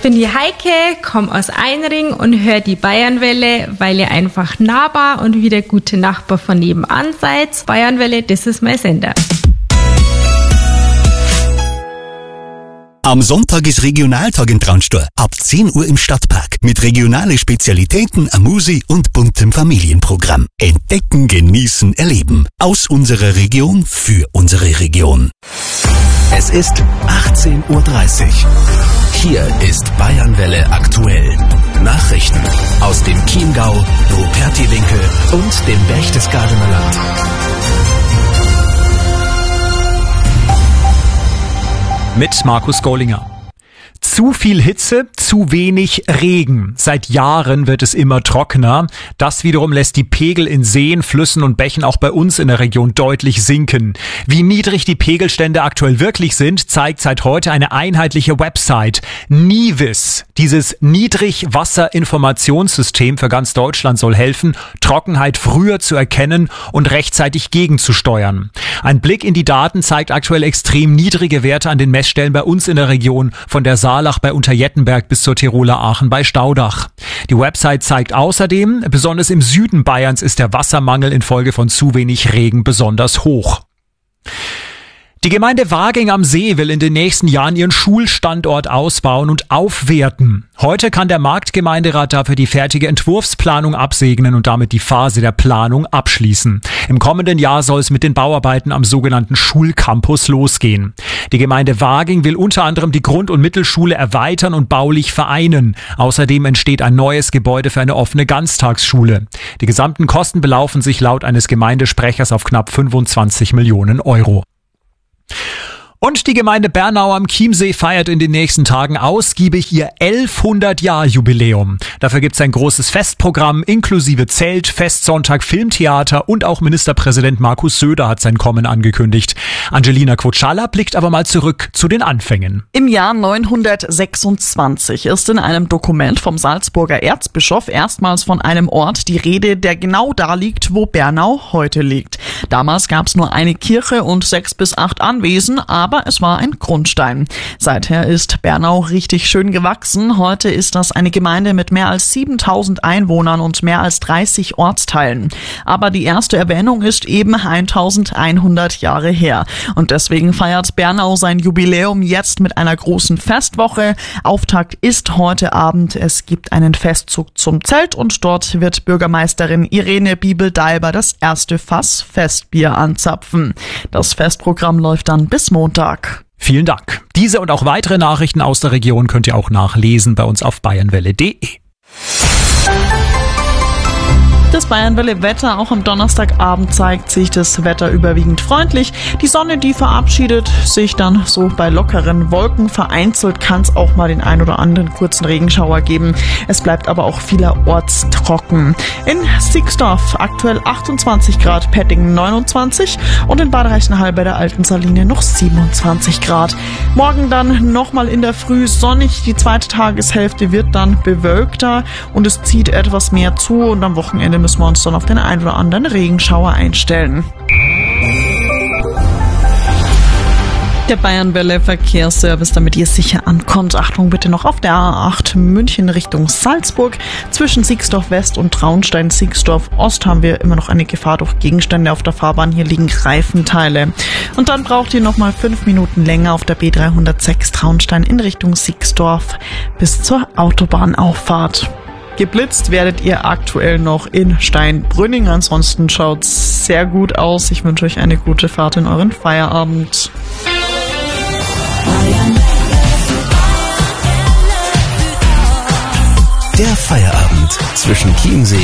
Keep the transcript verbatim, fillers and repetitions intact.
bin die Heike, komme aus Einring und höre die Bayernwelle, weil ihr einfach nahbar und wie der gute Nachbar von nebenan seid. Bayernwelle, das ist mein Sender. Am Sonntag ist Regionaltag in Traunstein. Ab zehn Uhr im Stadtpark. Mit regionalen Spezialitäten, Amusi und buntem Familienprogramm. Entdecken, genießen, erleben. Aus unserer Region, für unsere Region. Es ist achtzehn Uhr dreißig. Hier ist Bayernwelle aktuell. Nachrichten aus dem Chiemgau, Rupertiwinkel und dem Berchtesgadener Land. Mit Markus Gollinger. Zu viel Hitze, zu wenig Regen. Seit Jahren wird es immer trockener. Das wiederum lässt die Pegel in Seen, Flüssen und Bächen auch bei uns in der Region deutlich sinken. Wie niedrig die Pegelstände aktuell wirklich sind, zeigt seit heute eine einheitliche Website. NIWIS. Dieses Niedrigwasserinformationssystem für ganz Deutschland soll helfen, Trockenheit früher zu erkennen und rechtzeitig gegenzusteuern. Ein Blick in die Daten zeigt aktuell extrem niedrige Werte an den Messstellen bei uns in der Region, von der Saalach bei Unterjettenberg bis zur Tiroler Aachen bei Staudach. Die Website zeigt außerdem, besonders im Süden Bayerns ist der Wassermangel infolge von zu wenig Regen besonders hoch. Die Gemeinde Waging am See will in den nächsten Jahren ihren Schulstandort ausbauen und aufwerten. Heute kann der Marktgemeinderat dafür die fertige Entwurfsplanung absegnen und damit die Phase der Planung abschließen. Im kommenden Jahr soll es mit den Bauarbeiten am sogenannten Schulcampus losgehen. Die Gemeinde Waging will unter anderem die Grund- und Mittelschule erweitern und baulich vereinen. Außerdem entsteht ein neues Gebäude für eine offene Ganztagsschule. Die gesamten Kosten belaufen sich laut eines Gemeindesprechers auf knapp fünfundzwanzig Millionen Euro. Und die Gemeinde Bernau am Chiemsee feiert in den nächsten Tagen ausgiebig ihr elfhundert-Jahr-Jubiläum. Dafür gibt es ein großes Festprogramm inklusive Zelt, Festsonntag, Filmtheater und auch Ministerpräsident Markus Söder hat sein Kommen angekündigt. Angelina Kvotschala blickt aber mal zurück zu den Anfängen. Im Jahr neunhundertsechsundzwanzig ist in einem Dokument vom Salzburger Erzbischof erstmals von einem Ort die Rede, der genau da liegt, wo Bernau heute liegt. Damals gab es nur eine Kirche und sechs bis acht Anwesen, aber es war ein Grundstein. Seither ist Bernau richtig schön gewachsen. Heute ist das eine Gemeinde mit mehr als siebentausend Einwohnern und mehr als dreißig Ortsteilen. Aber die erste Erwähnung ist eben eintausendeinhundert Jahre her. Und deswegen feiert Bernau sein Jubiläum jetzt mit einer großen Festwoche. Auftakt ist heute Abend. Es gibt einen Festzug zum Zelt und dort wird Bürgermeisterin Irene Bibel-Daiber das erste Fass Festbier anzapfen. Das Festprogramm läuft dann bis Montag. Vielen Dank. Diese und auch weitere Nachrichten aus der Region könnt ihr auch nachlesen bei uns auf bayernwelle punkt de. Das Bayernwelle-Wetter, auch am Donnerstagabend zeigt sich das Wetter überwiegend freundlich. Die Sonne, die verabschiedet sich dann so bei lockeren Wolken. Vereinzelt kann es auch mal den ein oder anderen kurzen Regenschauer geben. Es bleibt aber auch vielerorts trocken. In Sixdorf aktuell achtundzwanzig Grad, Pettingen neunundzwanzig und in Bad Reichenhall bei der Alten Saline noch siebenundzwanzig Grad. Morgen dann nochmal in der Früh sonnig. Die zweite Tageshälfte wird dann bewölkter und es zieht etwas mehr zu und am Wochenende müssen wir uns dann auf den ein oder anderen Regenschauer einstellen. Der Bayernwelle Verkehrsservice, damit ihr sicher ankommt. Achtung bitte noch auf der A acht München Richtung Salzburg. Zwischen Sixdorf West und Traunstein-Sixdorf Ost haben wir immer noch eine Gefahr durch Gegenstände auf der Fahrbahn. Hier liegen Reifenteile. Und dann braucht ihr noch mal fünf Minuten länger auf der B dreihundertsechs Traunstein in Richtung Sixdorf bis zur Autobahnauffahrt. Geblitzt werdet ihr aktuell noch in Steinbrünning. Ansonsten schaut's sehr gut aus. Ich wünsche euch eine gute Fahrt in euren Feierabend. Der Feierabend zwischen Chiemsee